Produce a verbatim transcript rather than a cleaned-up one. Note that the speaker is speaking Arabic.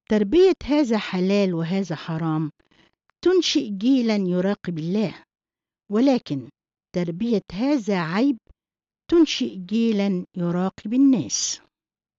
تربية هذا حلال وهذا حرام تنشئ جيلا يراقب الله، ولكن تربية هذا عيب تنشئ جيلا يراقب الناس.